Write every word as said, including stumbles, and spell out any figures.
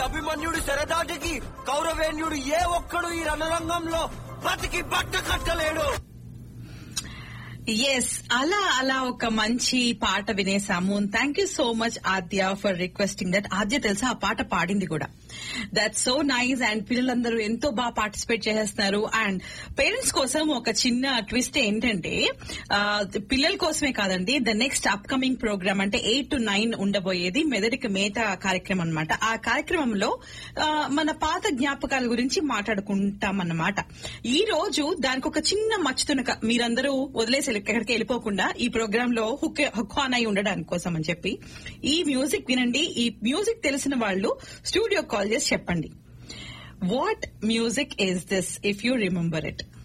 అభిమన్యుడు శరదాటికి కౌరవేణ్యుడు ఏ ఒక్కడు ఈ రణరంగంలో బతికి బట్ట కట్టలేడు. ఎస్, అలా అలా ఒక మంచి పాట వినేసాము. Thank you so much Aadya for requesting that. ఆద్య తెలుసా ఆ పాట పాడింది కూడా. That's so nice. అండ్ పిల్లలందరూ ఎంతో బాగా పార్టిసిపేట్ చేస్తున్నారు. అండ్ పేరెంట్స్ కోసం ఒక చిన్న ట్విస్ట్ ఏంటంటే, పిల్లల కోసమే కాదండి, the next up coming programme అంటే ఎయిట్ టు నైన్ ఉండబోయేది మెదడికి మేత కార్యక్రమం అనమాట. ఆ కార్యక్రమంలో మన పాత జ్ఞాపకాల గురించి మాట్లాడుకుంటామన్నమాట. ఈ రోజు దానికి ఒక చిన్న మచ్చుతునక మీరందరూ వదిలేసి ఎక్కడికి వెళ్ళిపోకుండా ఈ ప్రోగ్రామ్ లో హుక్ హుక్ ఆన్ అయి ఉండడానికి కోసం అని చెప్పి ఈ మ్యూజిక్ వినండి. ఈ మ్యూజిక్ తెలిసిన వాళ్ళు స్టూడియో కాల్ చేసి చెప్పండి, what music is this if you remember it.